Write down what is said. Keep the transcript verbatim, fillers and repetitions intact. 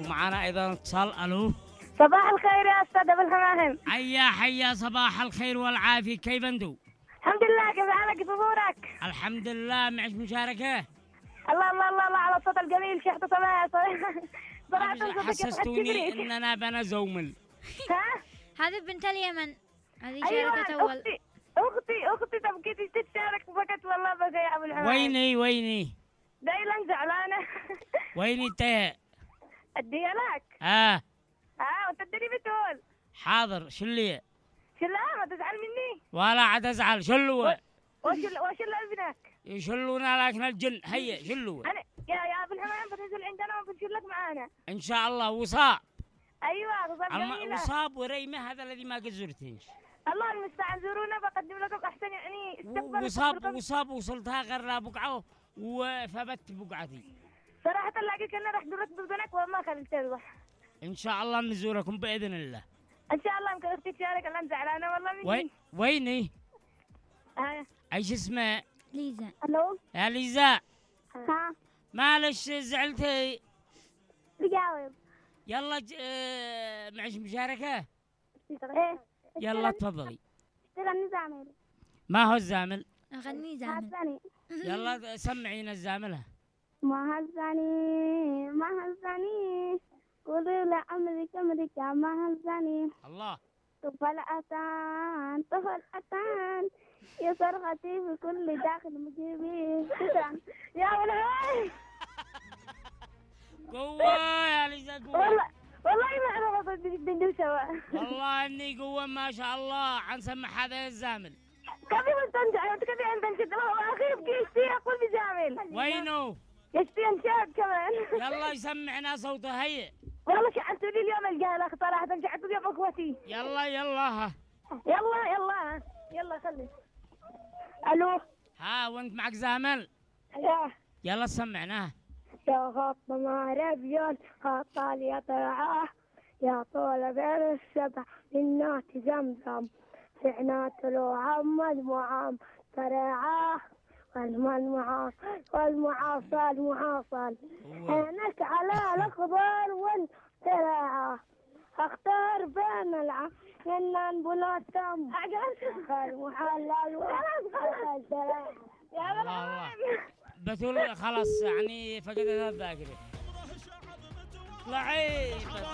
ومعنا أيضا اتصال. ألو صباح الخير يا أستاذ أبو الحماهم. حيا حيا صباح الخير والعافية، كيف أنتو؟ الحمد لله، كيف حالك؟ كيف أمورك؟ الحمد لله. معك مشاركة؟ الله الله الله الله على الصوت الجميل شيخ سماع. صراحة حسستوني إننا بنا زومل. ها؟ هذه بنت اليمن، هذه أيوة شاركت أول. أختي أختي أختي تبكي تتشارك فقط والله بقى يا أبو الحماهم. ويني ويني؟ دايما زعلانة. ويني انت؟ أديها لك. آه ها وأنت تدري بتقول. حاضر. شلي شلا ما تزعل مني. ولا عاد أزعل. شلوا وشل وشل ابنك. يشلونا لكن الجن. هيا شلوا. أنا يا يا أبو الحماهم بتنزل عندنا وبنشيل لك معانا. إن شاء الله. وصاب. أيوة وصاب جميلة. وصاب وريمة هذا الذي ما قد زرتنش. الله المستعان، زورونا بقدم لكم أحسن يعني استقبال. وصاب وصاب وصلتها غير بقعة وثبت بقعتي. صراحة لاقي كنا راح نرتب بدنك وما كان تروح. إن شاء الله نزوركم بإذن الله. إن شاء الله يمكن أختي تشارك. الآن زعلانة والله مني. وين ويني؟ آه. أيش اسمه؟ ليزا. ألو. يا ليزا. ها. معلش زعلتي؟ بجاوب. يلا ج... آه... معش مشاركة؟ إيه. يلا تفضلي. تغني زعمل. ما هو الزامل؟ أغني زعمل. هزني. يلا سمعينا الزاملة. ما هزني ما هزني قولوا لعمرك أمرك ما هزني. الله. طفل أتان طفل أتان يا صرختي بكل داخل مجيبي. شكرا يا ولد. قوة يا ليزا قوة. والله والله ما أنا بصدق بدي سوا. والله إني قوة ما شاء الله. عن سمع هذا الزامل. كيف بتنجح أنت كيف أنت نشد الله أخير بكيستي أقول بجامل. وينه؟ يشتي أنشاد كمان. يلا يسمعنا صوته. هيا. والله شحنتوا لي اليوم الجهل أخ صراحة شحنتوا اليوم أخوتي. يلا يلا ها. يلا يلا يلا خلي. ألو. ها وانت معك زامل؟ يا يلا سمعناه. يا خط ما ربيون خط لي طرعاه يا طول بين السبع النات زمزم سعنات له عمد معام طرعاه والمعاص والمعاصل المعاصل عينك على الأخضر والترعاه اختار بين الع ينان بلاتم المحلل والترعاه. يا الله بتقول خلاص يعني فقدت الذاكرة. طلعي